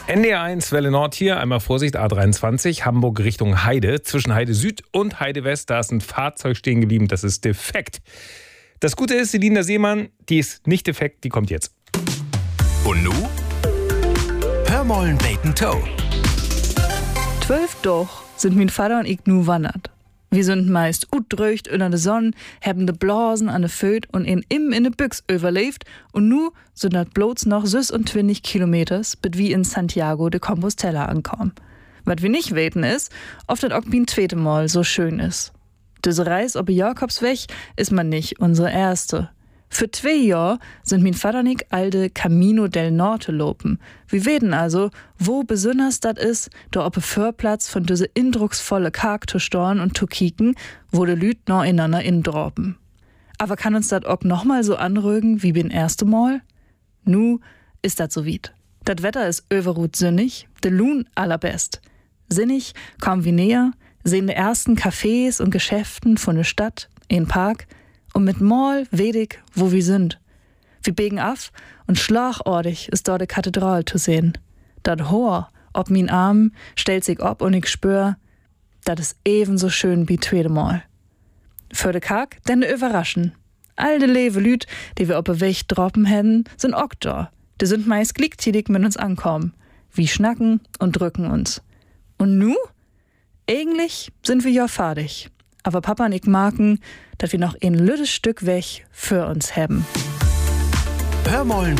NDR1 Welle Nord hier, einmal Vorsicht, A23, Hamburg Richtung Heide. Zwischen Heide Süd und Heide West, da ist ein Fahrzeug stehen geblieben, das ist defekt. Das Gute ist, Selina Seemann, die ist nicht defekt, die kommt jetzt. Und nu? Hör mollen Bacon Toe. 12 doch sind mein Vater und ich nu wandert. Wir sind meist utdröcht unter der Sonne, haben de Blasen an de Föt und in de Büchs überlebt und nu sind dat bloß noch 26 Kilometers, bis wir in Santiago de Compostela ankommen. Was wir nicht weten ist, ob das auch ein zweites Mal so schön ist. Diese Reise ob Jakobsweg ist man nicht unsere erste. Für 2 Jahre sind mein Vater und ich alte Camino del Norte lopen. Wir weten also, wo besonders das ist, da op Förplatz von diese indrucksvolle Karg zu storn und zu kicken, wo de Lüt noch ineinander indroppen. Aber kann uns das auch noch mal so anrügen wie beim ersten Mal? Nu ist das so weit. Das Wetter ist överrut sinnig, de Lun allerbest. Sinnig kommen wir näher, sehen de ersten Cafés und Geschäften von der Stadt, in Park, und mit Mal wedig, wo wir sind. Wir biegen af und schlagortig ist dort die Kathedrale zu sehen. Dat Hoher ob min Arm stellt sich ob und ich spür, dat ist ebenso schön wie zweite Mal. Für de Karg denn de überraschen. All de lewe Lüt, die wir op de Weg droppen hätten, sind auch da. Die sind meist gleichzeitig mit uns ankommen. Wir schnacken und drücken uns. Und nu? Eigentlich sind wir ja fertig. Aber Papa und ich merken, dass wir noch ein lüttes Stück weg für uns haben. Hör mollen